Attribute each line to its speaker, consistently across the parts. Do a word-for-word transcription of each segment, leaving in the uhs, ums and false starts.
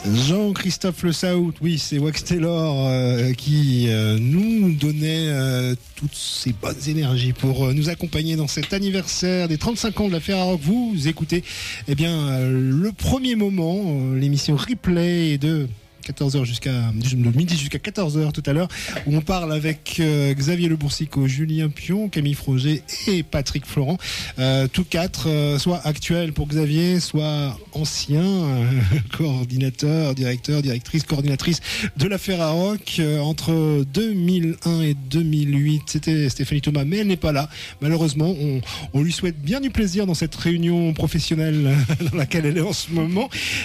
Speaker 1: Jean-Christophe Le Saout, oui, c'est Wax Taylor euh, qui euh, nous donnait euh, toutes ces bonnes énergies pour euh, nous accompagner dans cet anniversaire des trente-cinq ans de la Ferrarock. Vous écoutez eh bien, euh, le premier moment, euh, l'émission replay de quatorze heures jusqu'à de midi jusqu'à quatorze heures tout à l'heure, où on parle avec euh, Xavier Le Boursicot, Julien Pion, Camille Froger et Patrick Florent, euh, tous quatre, euh, soit actuels pour Xavier, soit anciens, euh, coordinateur, directeur, directrice, coordinatrice de la Ferrarock euh, entre deux mille un et deux mille huit. C'était Stéphanie Thomas, mais elle n'est pas là. Malheureusement, on, on lui souhaite bien du plaisir dans cette réunion professionnelle dans laquelle elle est en ce moment.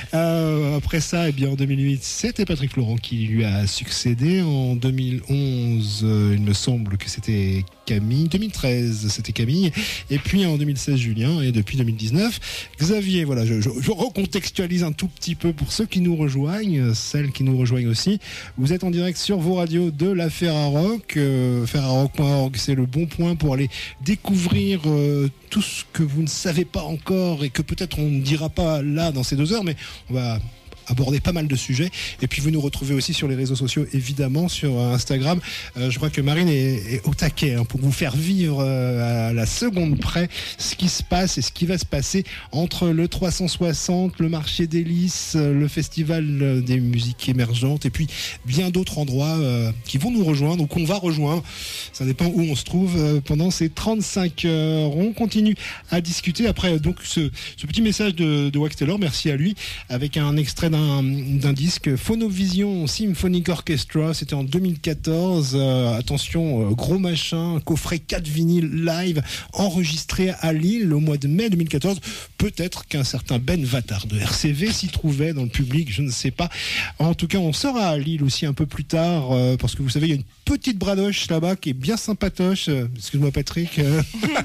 Speaker 1: Euh, après ça, eh bien, en deux mille huit, c'était Patrick Florent qui lui a succédé. En deux mille onze, euh, il me semble que c'était Camille. deux mille treize, c'était Camille. Et puis en deux mille seize, Julien. Et depuis deux mille dix-neuf, Xavier. Voilà, je, je, je recontextualise un tout petit peu pour ceux qui nous rejoignent, celles qui nous rejoignent aussi. Vous êtes en direct sur vos radios de la Ferrarock. Euh, Ferrarock point org, c'est le bon point pour aller découvrir euh, tout ce que vous ne savez pas encore et que peut-être on ne dira pas là dans ces deux heures, mais on va aborder pas mal de sujets. Et puis vous nous retrouvez aussi sur les réseaux sociaux, évidemment sur Instagram. Euh, je crois que Marine est, est au taquet hein, pour vous faire vivre euh, à la seconde près ce qui se passe et ce qui va se passer entre le trois cent soixante, le marché des Lys, le festival des musiques émergentes et puis bien d'autres endroits euh, qui vont nous rejoindre ou qu'on va rejoindre. Ça dépend où on se trouve euh, pendant ces trente-cinq heures. On continue à discuter après donc ce, ce petit message de, de Wax Taylor. Merci à lui, avec un extrait d'un d'un, d'un disque Phonovision Symphonic Orchestra. C'était en deux mille quatorze. Euh, attention, euh, gros machin, coffret quatre vinyles live enregistré à Lille au mois de mai deux mille quatorze. Peut-être qu'un certain Ben Vattard de R C V s'y trouvait dans le public, je ne sais pas. En tout cas, on sera à Lille aussi un peu plus tard euh, parce que vous savez, il y a une petite bradoche là-bas qui est bien sympatoche, euh, excuse-moi Patrick, euh,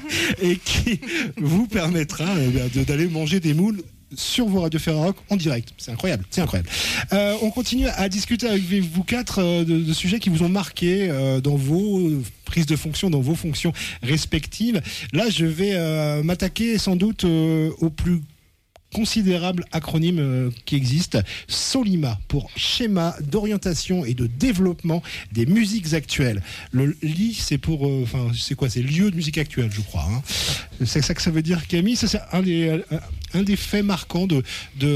Speaker 1: et qui vous permettra euh, de, d'aller manger des moules sur vos radios Ferrarock en direct. C'est incroyable, c'est incroyable. Euh, on continue à discuter avec vous quatre euh, de, de sujets qui vous ont marqué euh, dans vos prises de fonction, dans vos fonctions respectives. Là, je vais euh, m'attaquer sans doute euh, au plus considérable acronyme euh, qui existe, SOLIMA, pour Schéma d'orientation et de développement des musiques actuelles. Le L I, c'est pour, enfin, euh, c'est quoi, c'est lieu de musique actuelle, je crois. Hein. C'est ça que ça veut dire, Camille. Ça, c'est un des, un, un des faits marquants de,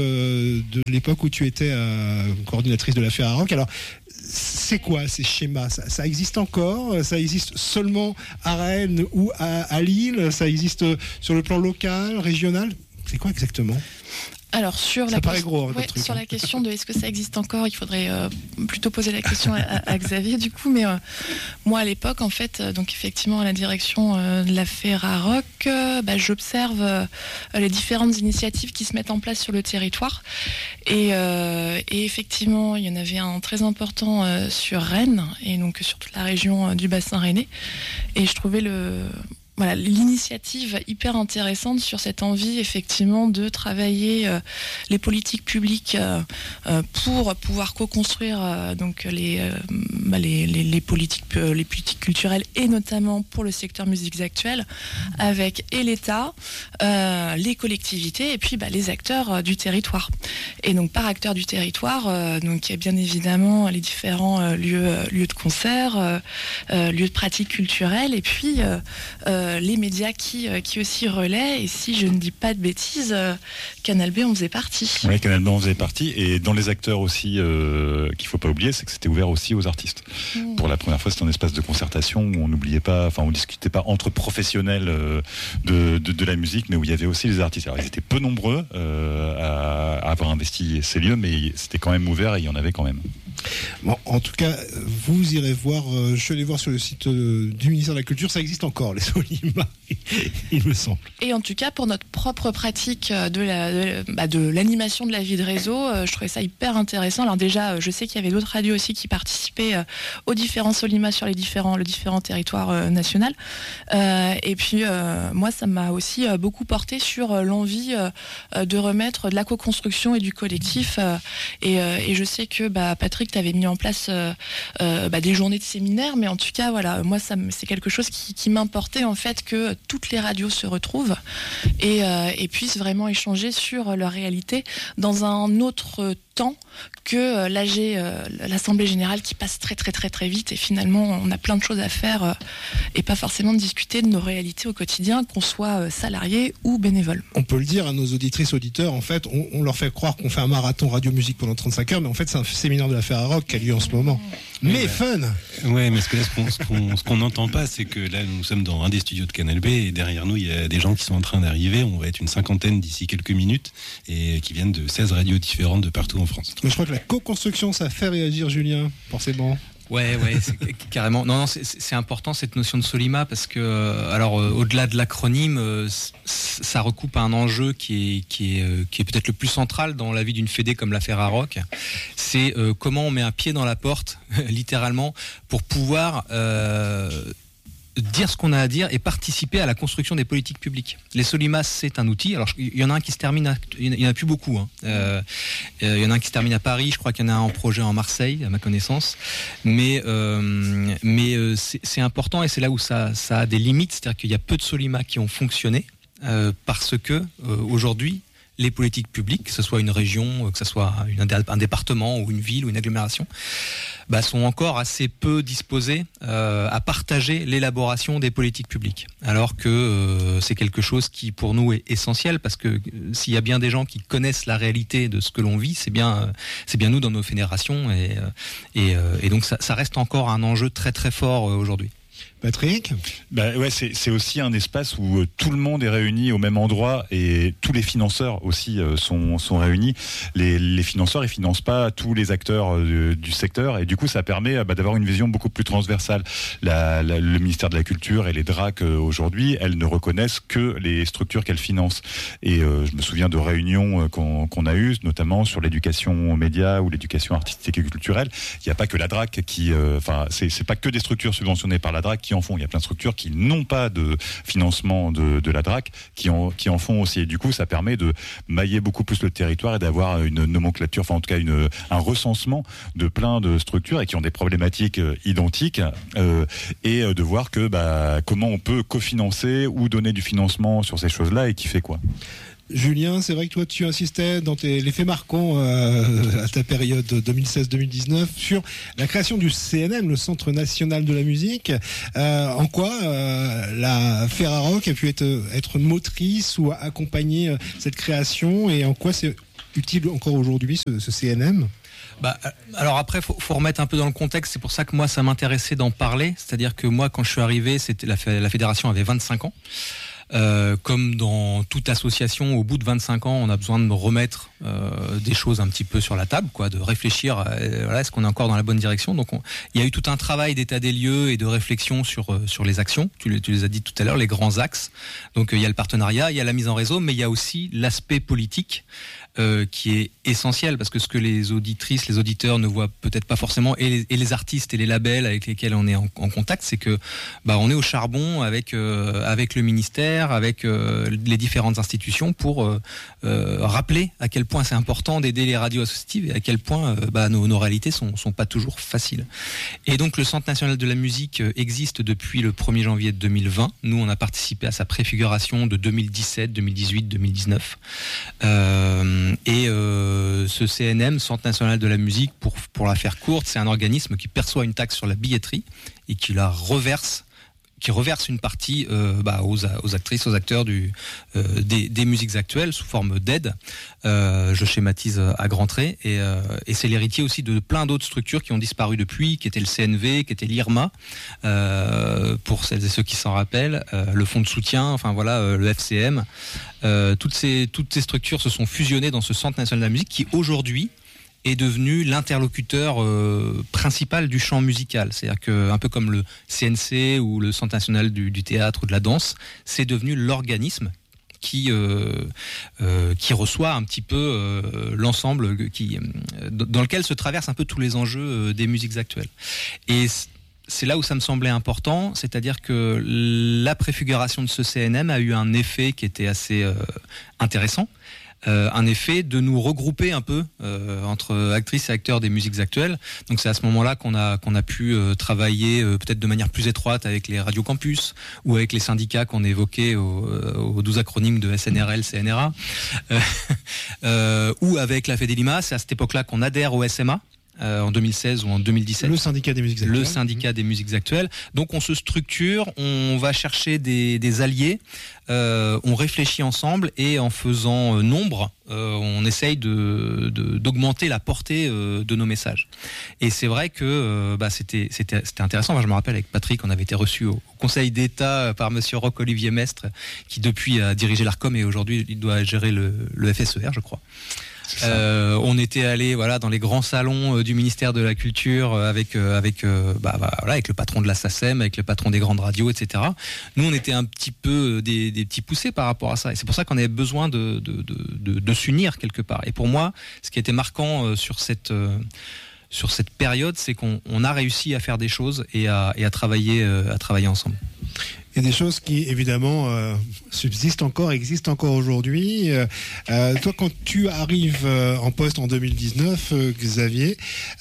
Speaker 1: de, de l'époque où tu étais euh, coordinatrice de la Ferrarock. Alors, c'est quoi ces schémas? ça, ça existe encore? Ça existe seulement à Rennes ou à, à Lille? Ça existe sur le plan local, régional? C'est quoi exactement?
Speaker 2: Alors sur,
Speaker 1: ça
Speaker 2: la,
Speaker 1: paraît gros, hein,
Speaker 2: ouais,
Speaker 1: truc,
Speaker 2: sur
Speaker 1: hein.
Speaker 2: la question de est-ce que ça existe encore, il faudrait euh, plutôt poser la question à, à Xavier du coup, mais euh, moi à l'époque en fait, euh, donc effectivement à la direction euh, de la Ferrarock, euh, bah, j'observe euh, les différentes initiatives qui se mettent en place sur le territoire et, euh, et effectivement il y en avait un très important euh, sur Rennes et donc sur toute la région euh, du bassin rennais et je trouvais le... Voilà, l'initiative hyper intéressante sur cette envie effectivement de travailler euh, les politiques publiques euh, euh, pour pouvoir co-construire euh, donc les, euh, bah, les, les, les politiques euh, les politiques culturelles et notamment pour le secteur musiques actuelles avec et l'État, euh, les collectivités et puis bah, les acteurs euh, du territoire. Et donc par acteurs du territoire, euh, donc il y a bien évidemment les différents euh, lieux euh, lieux de concert, euh, euh, lieux de pratiques culturelles et puis euh, euh, les médias qui, euh, qui aussi relaient, et si je ne dis pas de bêtises, euh, Canal B en faisait partie.
Speaker 3: Oui, Canal B en faisait partie, et dans les acteurs aussi, euh, qu'il ne faut pas oublier, c'est que c'était ouvert aussi aux artistes. Mmh. Pour la première fois, c'était un espace de concertation où on n'oubliait pas, enfin on ne discutait pas entre professionnels euh, de, de, de la musique, mais où il y avait aussi les artistes. Alors ils étaient peu nombreux euh, à, à avoir investi ces lieux, mais c'était quand même ouvert et il y en avait quand même.
Speaker 1: Bon, en tout cas, vous irez voir, euh, je suis allé voir sur le site euh, du ministère de la Culture, ça existe encore, les SOLIMA, il me semble.
Speaker 2: Et en tout cas, pour notre propre pratique de, la, de, bah de l'animation de la vie de réseau, euh, je trouvais ça hyper intéressant. Alors déjà, je sais qu'il y avait d'autres radios aussi qui participaient euh, aux différents SOLIMA sur les différents, le différents territoires euh, nationaux. Euh, et puis, euh, moi, ça m'a aussi euh, beaucoup porté sur euh, l'envie euh, de remettre de la co-construction et du collectif. Euh, et, euh, et je sais que bah, Patrick, tu avais mis en place euh, euh, bah, des journées de séminaires, mais en tout cas, voilà, moi, ça, c'est quelque chose qui, qui m'importait en fait que toutes les radios se retrouvent et, euh, et puissent vraiment échanger sur leur réalité dans un autre temps que l'A G, euh, l'Assemblée Générale, qui passe très très très très vite, et finalement on a plein de choses à faire euh, et pas forcément de discuter de nos réalités au quotidien, qu'on soit euh, salarié ou bénévole.
Speaker 1: On peut le dire à nos auditrices, auditeurs, en fait, on, on leur fait croire qu'on fait un marathon radio-musique pendant trente-cinq heures, mais en fait c'est un séminaire de la Ferrarock qui a lieu en ce moment. Mais
Speaker 4: ouais,
Speaker 1: fun.
Speaker 4: Ouais, mais ce que là, ce qu'on ce qu'on, ce qu'on n'entend pas, c'est que là nous sommes dans un des studios de Canal B et derrière nous il y a des gens qui sont en train d'arriver. On va être une cinquantaine d'ici quelques minutes et qui viennent de seize radios différentes de partout en France.
Speaker 1: Mais je crois que la co-construction, ça fait réagir Julien, forcément.
Speaker 5: Ouais, ouais, c'est carrément. Non, non, c'est, c'est important cette notion de Solima parce que, euh, alors, euh, au-delà de l'acronyme, euh, ça recoupe un enjeu qui est, qui est, euh, qui est peut-être le plus central dans la vie d'une fédé comme la Ferrarock. C'est euh, comment on met un pied dans la porte, littéralement, pour pouvoir euh, dire ce qu'on a à dire et participer à la construction des politiques publiques. Les Solimas, c'est un outil. Alors, il y en a un qui se termine, à, il y en a plus beaucoup. Hein. Euh, il y en a un qui se termine à Paris. Je crois qu'il y en a un en projet en Marseille, à ma connaissance. Mais, euh, mais euh, c'est, c'est important et c'est là où ça, ça a des limites. C'est-à-dire qu'il y a peu de Solimas qui ont fonctionné euh, parce que euh, aujourd'hui, les politiques publiques, que ce soit une région, que ce soit une, un département ou une ville ou une agglomération, bah, sont encore assez peu disposés euh, à partager l'élaboration des politiques publiques. Alors que euh, c'est quelque chose qui pour nous est essentiel parce que euh, s'il y a bien des gens qui connaissent la réalité de ce que l'on vit, c'est bien, euh, c'est bien nous dans nos fédérations et, euh, et, euh, et donc ça, ça reste encore un enjeu très très fort euh, aujourd'hui.
Speaker 1: Patrick ?
Speaker 3: Bah ouais, c'est, c'est aussi un espace où euh, tout le monde est réuni au même endroit et tous les financeurs aussi euh, sont, sont réunis. Les, les financeurs, ils financent pas tous les acteurs euh, du secteur et du coup, ça permet euh, bah, d'avoir une vision beaucoup plus transversale. La, la, le ministère de la Culture et les D R A C euh, aujourd'hui, elles ne reconnaissent que les structures qu'elles financent. Et euh, je me souviens de réunions euh, qu'on, qu'on a eues, notamment sur l'éducation aux médias ou l'éducation artistique et culturelle. Il n'y a pas que la D R A C qui, enfin, euh, c'est, c'est pas que des structures subventionnées par la D R A C qui en font. Il y a plein de structures qui n'ont pas de financement de, de la D R A C qui en, qui en font aussi. Et du coup, ça permet de mailler beaucoup plus le territoire et d'avoir une nomenclature, enfin en tout cas une, un recensement de plein de structures et qui ont des problématiques identiques euh, et de voir que bah, comment on peut cofinancer ou donner du financement sur ces choses-là et qui fait quoi.
Speaker 1: Julien, c'est vrai que toi tu insistais dans tes, les faits marquants euh, à ta période deux mille seize deux mille dix-neuf sur la création du C N M, le Centre National de la Musique. Euh, en quoi euh, la Ferrarock a pu être, être motrice ou accompagner euh, cette création et en quoi c'est utile encore aujourd'hui ce, ce C N M ?
Speaker 5: Bah, alors après, faut, faut remettre un peu dans le contexte. C'est pour ça que moi, ça m'intéressait d'en parler. C'est-à-dire que moi, quand je suis arrivé, c'était la, la fédération avait vingt-cinq ans. Euh, comme dans toute association, au bout de vingt-cinq ans, on a besoin de remettre euh, des choses un petit peu sur la table, quoi, de réfléchir. Euh, voilà, est-ce qu'on est encore dans la bonne direction ? Donc, on, il y a eu tout un travail d'état des lieux et de réflexion sur euh, sur les actions. Tu, les, tu les as dit tout à l'heure, les grands axes. Donc, euh, il y a le partenariat, il y a la mise en réseau, mais il y a aussi l'aspect politique. Euh, qui est essentiel parce que ce que les auditrices, les auditeurs ne voient peut-être pas forcément et les, et les artistes et les labels avec lesquels on est en, en contact, c'est que bah on est au charbon avec euh, avec le ministère, avec euh, les différentes institutions pour euh, euh, rappeler à quel point c'est important d'aider les radios associatives et à quel point euh, bah, nos, nos réalités sont sont pas toujours faciles. Et donc le Centre National de la Musique existe depuis le premier janvier deux mille vingt. Nous on a participé à sa préfiguration de deux mille dix-sept, deux mille dix-huit, deux mille dix-neuf. Euh, Et euh, ce C N M, Centre National de la Musique, pour, pour la faire courte, c'est un organisme qui perçoit une taxe sur la billetterie et qui la reverse, qui reverse une partie euh, bah, aux, aux actrices, aux acteurs du, euh, des, des musiques actuelles sous forme d'aide. Euh, je schématise à grands traits. Et, euh, et c'est l'héritier aussi de plein d'autres structures qui ont disparu depuis, qui étaient le C N V, qui était l'I R M A, euh, pour celles et ceux qui s'en rappellent, euh, le fonds de soutien, enfin voilà, euh, le F C M. Euh, toutes ces, toutes ces structures se sont fusionnées dans ce Centre National de la Musique qui aujourd'hui est devenu l'interlocuteur euh, principal du champ musical. C'est-à-dire que, un peu comme le C N C ou le Centre National du, du Théâtre ou de la Danse, c'est devenu l'organisme qui euh, euh, qui reçoit un petit peu euh, l'ensemble, qui euh, dans lequel se traversent un peu tous les enjeux euh, des musiques actuelles. Et c'est là où ça me semblait important, c'est-à-dire que la préfiguration de ce C N M a eu un effet qui était assez euh, intéressant. euh, un effet de nous regrouper un peu euh, entre actrices et acteurs des musiques actuelles. Donc c'est à ce moment-là qu'on a qu'on a pu euh, travailler euh, peut-être de manière plus étroite avec les radios campus ou avec les syndicats qu'on évoquait au, aux douze acronymes de S N R L, C N R A, euh, euh, ou avec la Fedelima. C'est à cette époque-là qu'on adhère au S M A. Euh, en deux mille seize ou en deux mille dix-sept.
Speaker 1: Le syndicat des musiques actuelles.
Speaker 5: Le syndicat des musiques actuelles. Donc on se structure, on va chercher des, des alliés, euh, on réfléchit ensemble et en faisant euh, nombre, euh, on essaye de, de, d'augmenter la portée euh, de nos messages. Et c'est vrai que euh, bah, c'était, c'était, c'était intéressant. Moi, je me rappelle avec Patrick, on avait été reçu au Conseil d'État par Monsieur Roch-Olivier Mestre, qui depuis a dirigé l'Arcom et aujourd'hui il doit gérer le, le F S E R, je crois. Euh, on était allé voilà dans les grands salons euh, du ministère de la Culture euh, avec euh, avec euh, bah, bah, voilà avec le patron de la SACEM, avec le patron des grandes radios, et cetera. Nous on était un petit peu euh, des, des petits poussés par rapport à ça et c'est pour ça qu'on avait besoin de de, de, de de s'unir quelque part. Et pour moi, ce qui a été marquant euh, sur cette euh, sur cette période, c'est qu'on on a réussi à faire des choses et à et à travailler euh, à travailler ensemble.
Speaker 1: Il y a des choses qui, évidemment, euh, subsistent encore, existent encore aujourd'hui. Euh, euh, toi, quand tu arrives euh, en poste en deux mille dix-neuf, euh, Xavier,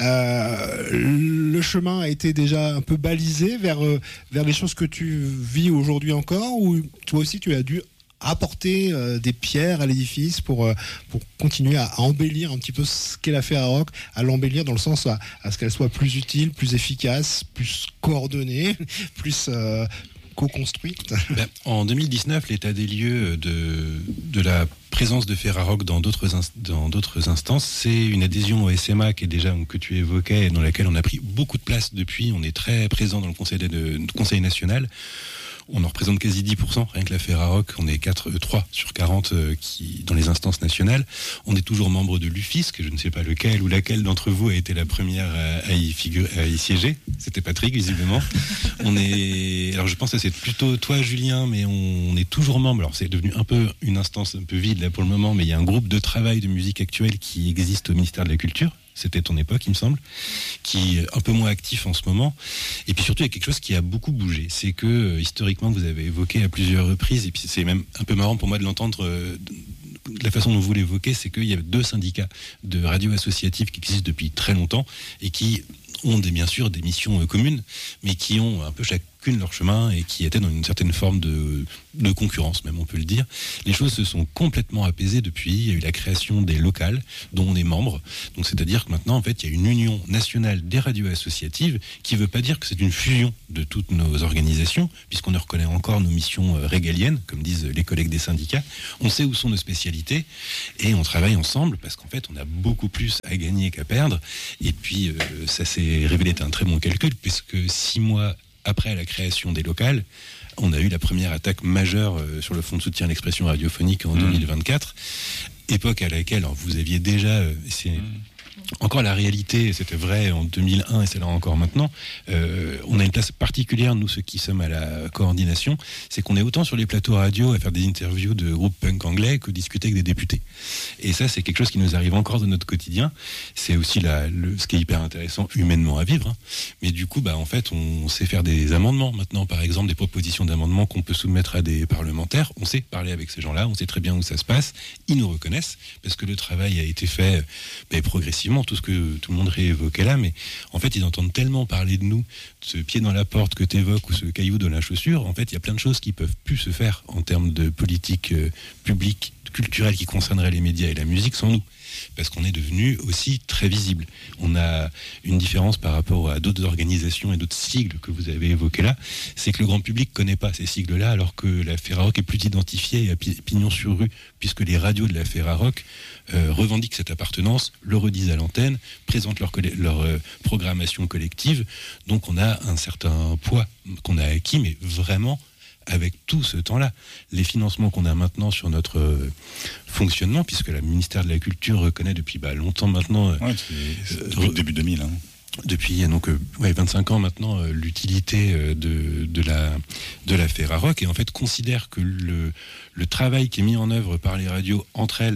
Speaker 1: euh, le chemin a été déjà un peu balisé vers, euh, vers les choses que tu vis aujourd'hui encore, ou toi aussi, tu as dû apporter euh, des pierres à l'édifice pour, euh, pour continuer à, à embellir un petit peu ce qu'est la Ferrarock, à l'embellir dans le sens à, à ce qu'elle soit plus utile, plus efficace, plus coordonnée, plus... Euh, co-construite.
Speaker 4: Ben, en deux mille dix-neuf, l'état des lieux de, de la présence de Ferrarock dans d'autres, inst- dans d'autres instances, c'est une adhésion au S M A qui est déjà, que tu évoquais, et dans laquelle on a pris beaucoup de place depuis. On est très présent dans le Conseil, de, de, conseil national. On en représente quasi dix pour cent, rien que la Ferrarock, on est quatre, trois sur quarante euh, qui, dans les instances nationales. On est toujours membre de l'U F I S, que je ne sais pas lequel ou laquelle d'entre vous a été la première à, à, y, figurer, à y siéger. C'était Patrick, visiblement. On est, alors je pense que c'est plutôt toi, Julien, mais on, on est toujours membre. Alors c'est devenu un peu une instance un peu vide là pour le moment, mais il y a un groupe de travail de musique actuelle qui existe au ministère de la Culture. C'était ton époque, il me semble, qui est un peu moins actif en ce moment. Et puis surtout, il y a quelque chose qui a beaucoup bougé. C'est que, euh, historiquement, vous avez évoqué à plusieurs reprises, et puis c'est même un peu marrant pour moi de l'entendre euh, de la façon dont vous l'évoquez, c'est qu'il y a deux syndicats de radio associatives qui existent depuis très longtemps et qui ont des, bien sûr des missions euh, communes, mais qui ont un peu chacune leur chemin et qui étaient dans une certaine forme de, de concurrence, même on peut le dire. Les choses se sont complètement apaisées depuis. Il y a eu la création des locales dont on est membre. Donc c'est-à-dire que maintenant, en fait, il y a une union nationale des radios associatives qui ne veut pas dire que c'est une fusion de toutes nos organisations, puisqu'on ne reconnaît encore nos missions régaliennes, comme disent les collègues des syndicats. On sait où sont nos spécialités et on travaille ensemble parce qu'en fait, on a beaucoup plus à gagner qu'à perdre. Et puis, euh, ça s'est révélé être un très bon calcul, puisque six mois après la création des locales, on a eu la première attaque majeure euh, sur le fonds de soutien à l'expression radiophonique en mmh. deux mille vingt-quatre, époque à laquelle alors, vous aviez déjà... Euh, c'est, mmh. Encore la réalité, c'était vrai en deux mille un et c'est là encore maintenant, euh, on a une place particulière, nous ceux qui sommes à la coordination, c'est qu'on est autant sur les plateaux radio à faire des interviews de groupes punk anglais que discuter avec des députés. Et ça, c'est quelque chose qui nous arrive encore de notre quotidien. C'est aussi la, le, ce qui est hyper intéressant humainement à vivre. Hein. Mais du coup, bah, en fait, on sait faire des amendements maintenant, par exemple, des propositions d'amendements qu'on peut soumettre à des parlementaires. On sait parler avec ces gens-là, on sait très bien où ça se passe. Ils nous reconnaissent parce que le travail a été fait bah, progressivement. Tout ce que tout le monde réévoquait là, mais en fait ils entendent tellement parler de nous, de ce pied dans la porte que tu évoques ou ce caillou dans la chaussure. En fait il y a plein de choses qui peuvent plus se faire en termes de politique euh, publique, culturelle qui concernerait les médias et la musique sans nous, parce qu'on est devenu aussi très visible. On a une différence par rapport à d'autres organisations et d'autres sigles que vous avez évoqués là, c'est que le grand public connaît pas ces sigles-là, alors que la Ferrarock est plus identifiée et à pignon sur rue, puisque les radios de la Ferrarock euh, revendiquent cette appartenance, le redisent à l'antenne, présentent leur, coll- leur euh, programmation collective. Donc on a un certain poids qu'on a acquis, mais vraiment avec tout ce temps-là. Les financements qu'on a maintenant sur notre euh, fonctionnement, puisque le ministère de la Culture reconnaît depuis bah, longtemps maintenant... Euh,
Speaker 3: ouais, c'est, c'est depuis euh, début deux mille. Hein.
Speaker 4: Depuis donc, euh, ouais, vingt-cinq ans maintenant, euh, l'utilité euh, de, de, la, de la Ferrarock, et en fait considère que le, le travail qui est mis en œuvre par les radios entre elles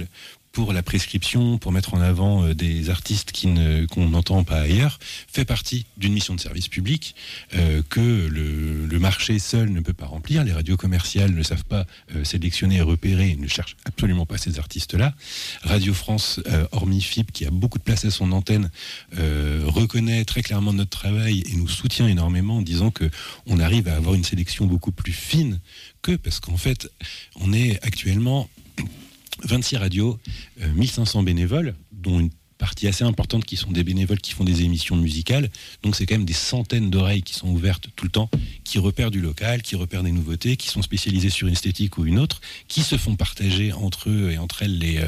Speaker 4: pour la prescription, pour mettre en avant euh, des artistes qui ne, qu'on n'entend pas ailleurs, fait partie d'une mission de service public euh, que le, le marché seul ne peut pas remplir. Les radios commerciales ne savent pas euh, sélectionner et repérer, ne cherchent absolument pas ces artistes-là. Radio France, euh, hormis F I P, qui a beaucoup de place à son antenne, euh, reconnaît très clairement notre travail et nous soutient énormément en disant que on arrive à avoir une sélection beaucoup plus fine que, parce qu'en fait, on est actuellement vingt-six radios, euh, mille cinq cents bénévoles, dont une partie assez importante qui sont des bénévoles qui font des émissions musicales. Donc c'est quand même des centaines d'oreilles qui sont ouvertes tout le temps, qui repèrent du local, qui repèrent des nouveautés, qui sont spécialisées sur une esthétique ou une autre, qui se font partager entre eux et entre elles les,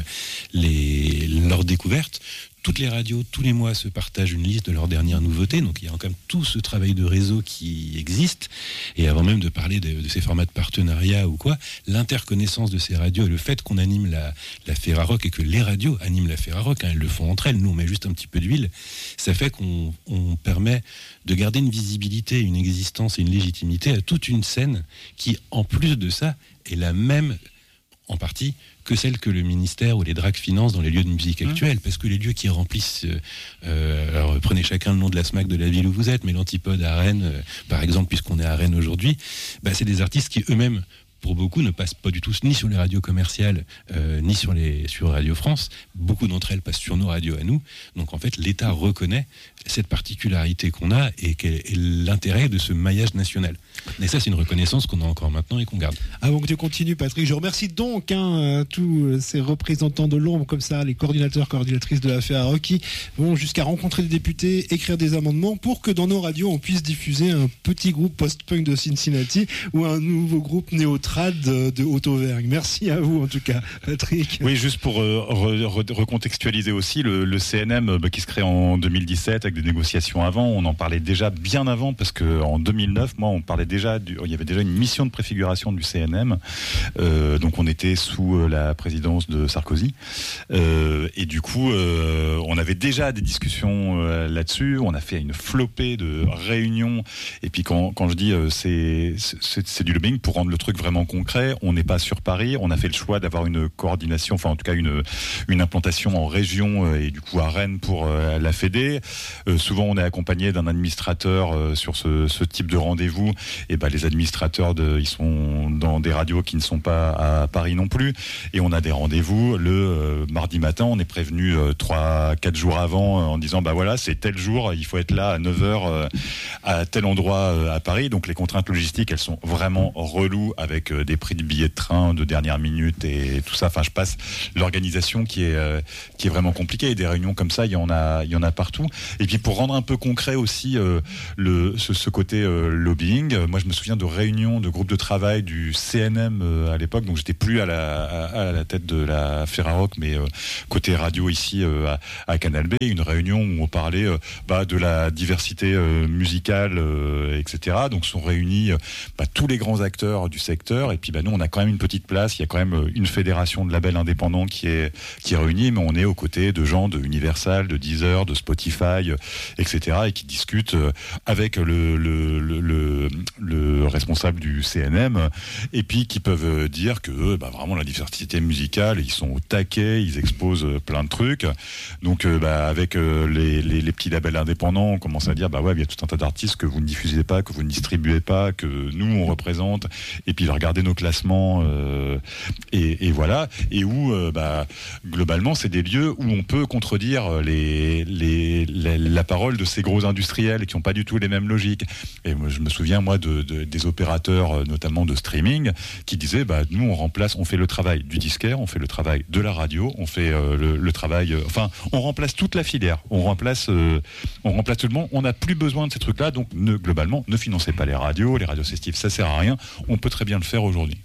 Speaker 4: les, leurs découvertes. Toutes les radios, tous les mois, se partagent une liste de leurs dernières nouveautés. Donc il y a quand même tout ce travail de réseau qui existe. Et avant même de parler de, de ces formats de partenariat ou quoi, l'interconnaissance de ces radios et le fait qu'on anime la, la Ferrarock et que les radios animent la Ferrarock, hein, elles le font entre elles, nous on met juste un petit peu d'huile, ça fait qu'on on permet de garder une visibilité, une existence et une légitimité à toute une scène qui, en plus de ça, est la même en partie que celle que le ministère ou les D R A C financent dans les lieux de musique actuels, parce que les lieux qui remplissent, euh, alors prenez chacun le nom de la SMAC de la ville où vous êtes, mais l'Antipode à Rennes, euh, par exemple, puisqu'on est à Rennes aujourd'hui, bah, c'est des artistes qui eux-mêmes, pour beaucoup, ne passent pas du tout ni sur les radios commerciales, euh, ni sur, les, sur Radio France. Beaucoup d'entre elles passent sur nos radios à nous. Donc en fait, l'État reconnaît cette particularité qu'on a et, et l'intérêt de ce maillage national. Et ça, c'est une reconnaissance qu'on a encore maintenant et qu'on garde.
Speaker 1: Avant que tu continues, Patrick, je remercie donc hein, tous ces représentants de l'ombre comme ça, les coordinateurs, coordinatrices de la Ferrarock qui vont jusqu'à rencontrer des députés, écrire des amendements pour que dans nos radios, on puisse diffuser un petit groupe post-punk de Cincinnati ou un nouveau groupe néo-trad de, de Haute-Auvergne. Merci à vous en tout cas, Patrick.
Speaker 3: Oui, juste pour euh, re, re, recontextualiser aussi, le, le C N M bah, qui se crée en deux mille dix-sept avec des négociations avant, on en parlait déjà bien avant parce qu'en deux mille neuf, moi, on parlait déjà, du, il y avait déjà une mission de préfiguration du C N M, euh, donc on était sous la présidence de Sarkozy, euh, et du coup, euh, on avait déjà des discussions euh, là-dessus, on a fait une flopée de réunions, et puis quand, quand je dis euh, c'est, c'est, c'est du lobbying pour rendre le truc vraiment concret, on n'est pas sur Paris, on a fait le choix d'avoir une coordination, enfin en tout cas une, une implantation en région, euh, et du coup à Rennes pour euh, la Fédé. Euh, souvent on est accompagné d'un administrateur euh, sur ce, ce type de rendez-vous, et ben les administrateurs de, ils sont dans des radios qui ne sont pas à Paris non plus, et on a des rendez-vous le euh, mardi matin, on est prévenu trois quatre jours avant euh, en disant bah voilà c'est tel jour, il faut être là à neuf heures euh, à tel endroit euh, à Paris. Donc les contraintes logistiques elles sont vraiment reloues avec euh, des prix de billets de train de dernière minute et tout ça, enfin je passe l'organisation qui est euh, qui est vraiment compliquée, et des réunions comme ça il y en a il y en a partout. Et puis pour rendre un peu concret aussi euh, le ce, ce côté euh, lobbying, moi je me souviens de réunions de groupes de travail du C N M euh, à l'époque, donc j'étais plus à la à, à la tête de la Ferrarock mais euh, côté radio ici euh, à, à Canal B, une réunion où on parlait euh, bah, de la diversité euh, musicale euh, et cetera. Donc sont réunis euh, bah, tous les grands acteurs du secteur, et puis bah, nous on a quand même une petite place, il y a quand même une fédération de labels indépendants qui est qui est réunie, mais on est aux côtés de gens de Universal, de Deezer, de Spotify, et cetera, et qui discutent avec le le, le, le, le responsable du C N M, et puis qui peuvent dire que bah, vraiment la diversité musicale, ils sont au taquet, ils exposent plein de trucs. Donc bah, avec les, les, les petits labels indépendants, on commence à dire bah ouais, il y a tout un tas d'artistes que vous ne diffusez pas, que vous ne distribuez pas, que nous on représente, et puis regarder nos classements euh, et, et voilà, et où euh, bah, globalement c'est des lieux où on peut contredire les, les, les, la parole de ces gros industriels qui n'ont pas du tout les mêmes logiques. Et moi, je me souviens moi de, de, des opérateurs notamment de streaming qui disaient bah, nous on remplace, on fait le travail du disquaire, on fait le travail de la radio, on fait euh, le, le travail, euh, enfin on remplace toute la filière, on remplace, euh, on remplace tout le monde, on n'a plus besoin de ces trucs là, donc ne, globalement ne financez pas les radios, les radios festives, ça sert à rien, on peut très bien le faire aujourd'hui.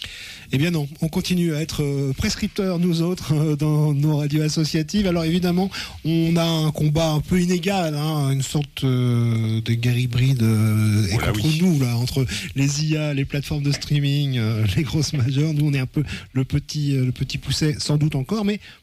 Speaker 1: Eh bien non, on continue à être euh, prescripteurs nous autres euh, dans nos radios associatives. Alors évidemment, on a un combat un peu inégal, hein, une sorte euh, de guerre hybride euh, et oh contre oui. nous là, entre les I A, les plateformes de streaming, euh, les grosses majeures. Nous, on est un peu le petit, euh, le petit pousset, sans doute encore, mais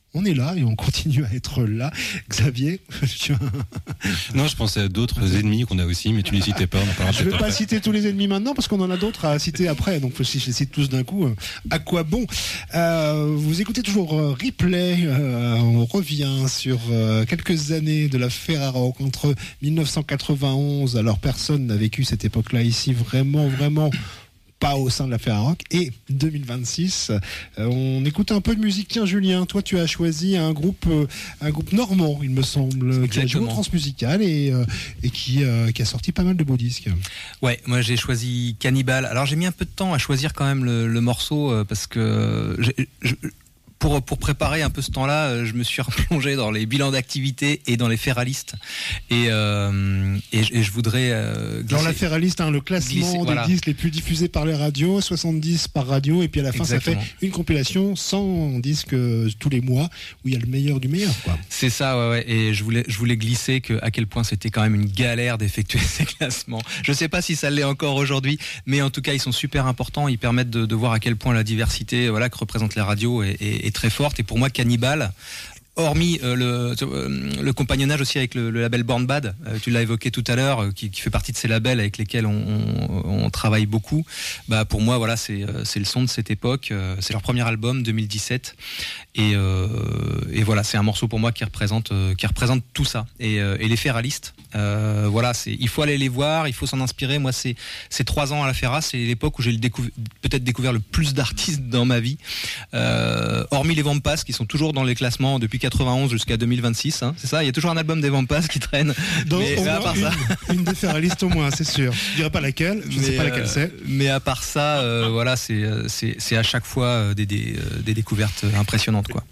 Speaker 1: on est là et on continue à être là. Xavier, tu as...
Speaker 4: Non, je pensais à d'autres ennemis qu'on a aussi, mais tu les citais pas. On
Speaker 1: je ne vais pas citer tous les ennemis maintenant parce qu'on en a d'autres à citer après. Donc si je les cite tous d'un coup, à quoi bon? euh, Vous écoutez toujours euh, Replay. Euh, on revient sur euh, quelques années de la Ferrarock entre dix-neuf cent quatre-vingt-onze. Alors personne n'a vécu cette époque-là ici, vraiment, vraiment. Pas au sein de la Ferrarock, et deux mille vingt-six, euh, on écoute un peu de musique. Tiens, Julien, toi tu as choisi un groupe, euh, un groupe normand, il me semble, Exactement. qui a joué au Transmusical et, euh, et qui, euh, qui a sorti pas mal de beaux disques.
Speaker 5: Ouais, moi j'ai choisi Cannibal. Alors j'ai mis un peu de temps à choisir quand même le, le morceau euh, parce que j'ai, je, Pour, pour préparer un peu ce temps-là, je me suis replongé dans les bilans d'activité et dans les Ferralistes. Et, euh, et, et je voudrais... Euh,
Speaker 1: dans la Ferraliste, hein, le classement glisser, des voilà. disques les plus diffusés par les radios, soixante-dix par radio, et puis à la fin, Exactement. ça fait une compilation cent disques euh, tous les mois, où il y a le meilleur du meilleur. Quoi.
Speaker 5: C'est ça, ouais, ouais. Et je voulais, je voulais glisser que, à quel point c'était quand même une galère d'effectuer ces classements. Je ne sais pas si ça l'est encore aujourd'hui, mais en tout cas, ils sont super importants. Ils permettent de, de voir à quel point la diversité voilà, que représentent les radios est, est, est très forte. Et pour moi, Cannibal, hormis euh, le, euh, le compagnonnage aussi avec le, le label Born Bad, euh, tu l'as évoqué tout à l'heure, euh, qui, qui fait partie de ces labels avec lesquels on, on, on travaille beaucoup. Bah pour moi, voilà, c'est c'est le son de cette époque. Euh, c'est leur premier album, deux mille dix-sept, et, euh, et voilà, c'est un morceau pour moi qui représente euh, qui représente tout ça. Et, euh, et les Ferralistes, euh, voilà, c'est il faut aller les voir, il faut s'en inspirer. Moi, c'est c'est trois ans à la Ferra, c'est l'époque où j'ai le découv- peut-être découvert le plus d'artistes dans ma vie. Euh, hormis les Vampas qui sont toujours dans les classements depuis quatre-vingt-onze jusqu'à deux mille vingt-six, hein, c'est ça. Il y a toujours un album des Vampas qui traîne.
Speaker 1: Donc,
Speaker 5: mais, mais à part
Speaker 1: une,
Speaker 5: ça,
Speaker 1: une des Ferralistes au moins, c'est sûr. Je dirais pas laquelle, je ne sais pas laquelle
Speaker 5: euh,
Speaker 1: c'est.
Speaker 5: Mais à part ça, euh, voilà, c'est c'est c'est à chaque fois des des, des découvertes impressionnantes, quoi.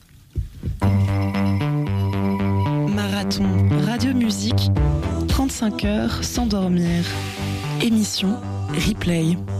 Speaker 6: Marathon Radio Musique, trente-cinq heures sans dormir. Émission Replay.